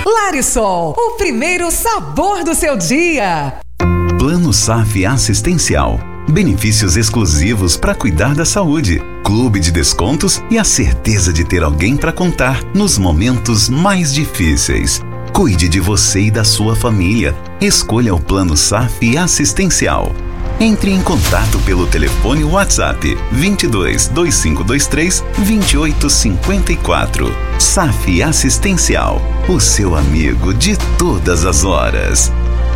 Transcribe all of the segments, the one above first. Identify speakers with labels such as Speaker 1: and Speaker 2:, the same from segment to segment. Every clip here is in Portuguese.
Speaker 1: Larisol, o primeiro sabor do seu dia.
Speaker 2: Plano SAF Assistencial. Benefícios exclusivos para cuidar da saúde, clube de descontos e a certeza de ter alguém para contar nos momentos mais difíceis. Cuide de você e da sua família. Escolha o Plano SAF Assistencial. Entre em contato pelo telefone WhatsApp 22 2523 2854. SAF Assistencial, o seu amigo de todas as horas.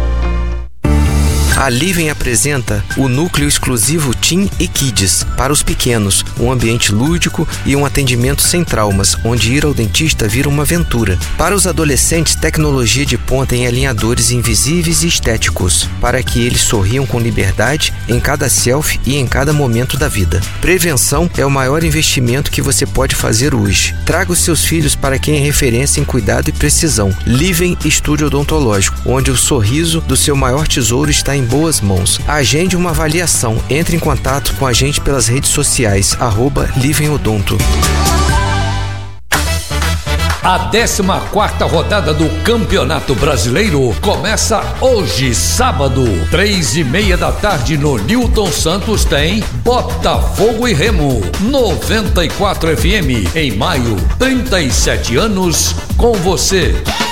Speaker 3: A Living apresenta o núcleo exclusivo Teen e Kids para os pequenos, um ambiente lúdico e um atendimento sem traumas, onde ir ao dentista vira uma aventura. Para os adolescentes, tecnologia de ponta em alinhadores invisíveis e estéticos, para que eles sorriam com liberdade em cada selfie e em cada momento da vida. Prevenção é o maior investimento que você pode fazer hoje. Traga os seus filhos para quem é referência em cuidado e precisão. Living Estúdio Odontológico, onde o sorriso do seu maior tesouro está em boas mãos. Agende uma avaliação. Entre em contato com a gente pelas redes sociais, @livingodonto.
Speaker 4: A 14ª rodada do Campeonato Brasileiro começa hoje, sábado, 3:30 da tarde, no Newton Santos. Tem Botafogo e Remo, 94 FM. Em maio, 37 anos com você.